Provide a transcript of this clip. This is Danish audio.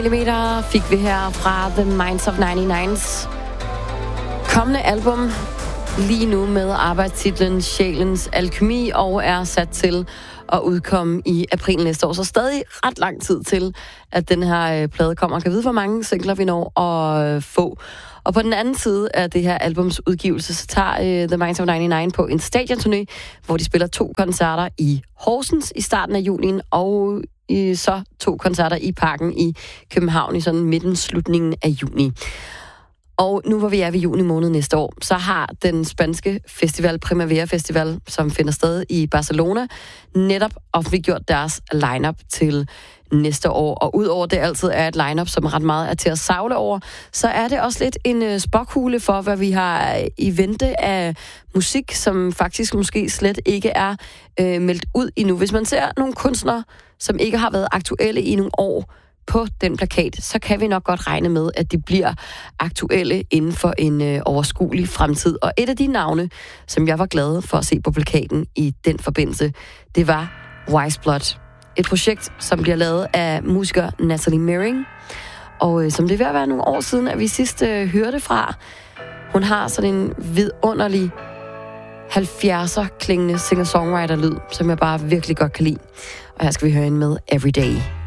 Millimeter fik vi her fra The Minds of 99's kommende album, lige nu med arbejdstitlen Sjælens Alkemi, og er sat til at udkomme i april næste år. Så stadig ret lang tid til, at den her plade kommer. Kan vide, hvor mange singler vi når at få. Og på den anden side af det her albums udgivelse, så tager The Minds of 99 på en stadionturné, hvor de spiller 2 koncerter i Horsens i starten af juli, og så 2 koncerter i Parken i København i sådan midten-slutningen af juni. Og nu hvor vi er ved juni måned næste år, så har den spanske festival Primavera Festival, som finder sted i Barcelona, netop offentliggjort deres lineup til næste år. Og udover det altid er et lineup, som ret meget er til at savle over, så er det også lidt en spåkugle for, hvad vi har i vente af musik, som faktisk måske slet ikke er meldt ud endnu. Hvis man ser nogle kunstnere, som ikke har været aktuelle i nogle år på den plakat, så kan vi nok godt regne med, at de bliver aktuelle inden for en overskuelig fremtid. Og et af de navne, som jeg var glad for at se på plakaten i den forbindelse, det var Wise Blood. Et projekt, som bliver lavet af musiker Natalie Merring, og som det er ved at være nogle år siden, at vi sidst hørte fra. Hun har sådan en vidunderlig 70'er klingende singer-songwriter-lyd, som jeg bare virkelig godt kan lide. Og her skal vi høre hende med Everyday.